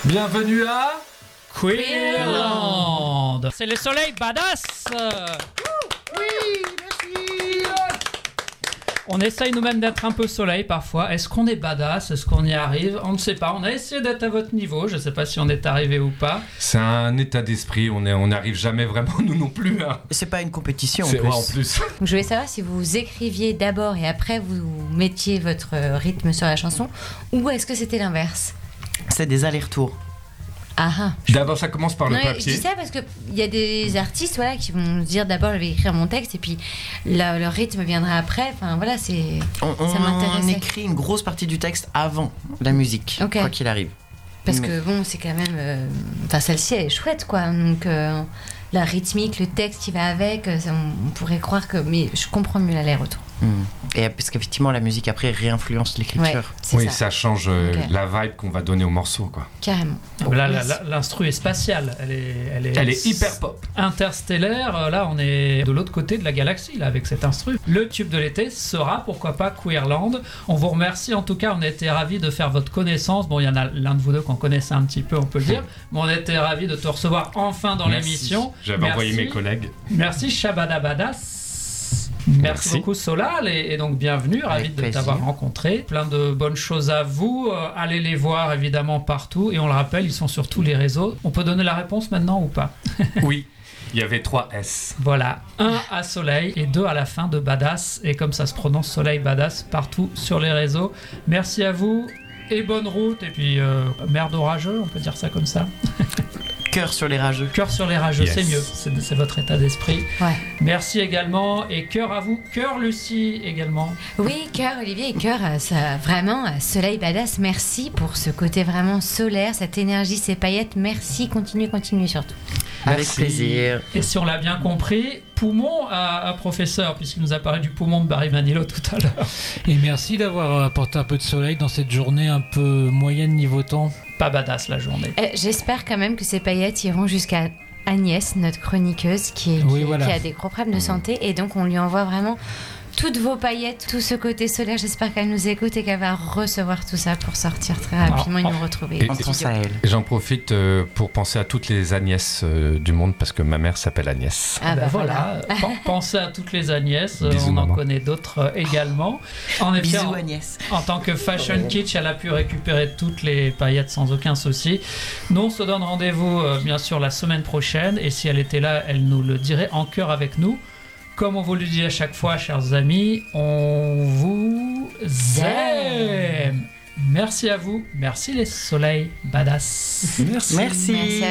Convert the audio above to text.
Bienvenue à Queerland. C'est le soleil badass. Oui, merci. On essaye nous-mêmes d'être un peu soleil parfois. Est-ce qu'on est badass? Est-ce qu'on y arrive? On ne sait pas. On a essayé d'être à votre niveau. Je ne sais pas si on est arrivé ou pas. C'est un état d'esprit. On n'arrive jamais vraiment, nous non plus. Hein. C'est pas une compétition C'est vrai en en plus. Donc, je voulais savoir si vous écriviez d'abord et après vous mettiez votre rythme sur la chanson, ou est-ce que c'était l'inverse? C'est des allers-retours. Ah ah. D'abord, ça commence par le Non, je papier. dis ça parce qu'il y a des artistes voilà, qui vont se dire d'abord je vais écrire mon texte et puis leur rythme viendra après. Enfin voilà, c'est. Ça On m'intéressait. écrit une grosse partie du texte avant la musique, Ok. quoi qu'il arrive. Parce Mais- que bon, c'est quand même. Enfin, celle-ci elle est chouette quoi. Donc la rythmique, le texte qui va avec, on pourrait croire que. Mais je comprends mieux l'aller-retour. Et parce qu'effectivement, la musique après réinfluence Ouais, l'écriture. c'est Oui, ça. ça change Ok. la vibe qu'on va donner au morceau, quoi. Carrément. Donc là, Merci. l'instru est spatiale. Elle est hyper pop. interstellaire. Là, on est de l'autre côté de la galaxie là, avec cet instru. Le tube de l'été sera, pourquoi pas, Queerland. On vous remercie. En tout cas, on a été ravis de faire votre connaissance. Bon, il y en a l'un de vous deux qu'on connaissait un petit peu, on peut le dire. Mais on a été ravis de te recevoir enfin dans Merci. l'émission. J'avais Merci. envoyé mes collègues. Merci Shabadabadas. Merci. Merci beaucoup Solal et donc bienvenue, ravi Avec de plaisir. t'avoir rencontré. Plein de bonnes choses à vous. Allez les voir évidemment partout et on le rappelle, ils sont sur tous les réseaux. On peut donner la réponse maintenant ou pas? Oui, il y avait 3 S. Voilà, 1 à Soleil et 2 à la fin de Badass. Et comme ça se prononce, Soleil Badass partout sur les réseaux. Merci à vous et bonne route. Et puis merde orageux, on peut dire ça comme ça. Cœur sur les rageux. Cœur sur les rageux, Yes. c'est mieux. C'est votre état d'esprit. Ouais. Merci également et cœur à vous. Cœur Lucie également. Oui, cœur Olivier et cœur, ça, vraiment, Soleil Badass, merci pour ce côté vraiment solaire, cette énergie, ces paillettes, merci, continuez surtout. Avec Merci. plaisir. Et si on l'a bien compris, poumon à professeur, puisqu'il nous a parlé du poumon de Barry Manilow tout à l'heure. Et merci d'avoir apporté un peu de soleil dans cette journée un peu moyenne niveau temps. Pas badass la journée. J'espère quand même que ces paillettes iront jusqu'à Agnès, notre chroniqueuse, qui Voilà. a des gros problèmes de santé, et donc on lui envoie vraiment toutes vos paillettes, tout ce côté solaire. J'espère qu'elle nous écoute et qu'elle va recevoir tout ça pour sortir très rapidement et nous retrouver. Et- en On studio. pense à elle. J'en profite pour penser à toutes les Agnès du monde parce que ma mère s'appelle Agnès. Ah bah voilà. Pensez à toutes les Agnès, Bisous, on en maman. connaît d'autres également. En effet, Bisous Agnès. en tant que fashion kitsch, elle a pu récupérer toutes les paillettes sans aucun souci. Nous, on se donne rendez-vous bien sûr la semaine prochaine et si elle était là, elle nous le dirait en chœur avec nous. Comme on vous le dit à chaque fois, chers amis, on vous aime. Merci à vous, merci les soleils badass. Merci. Merci à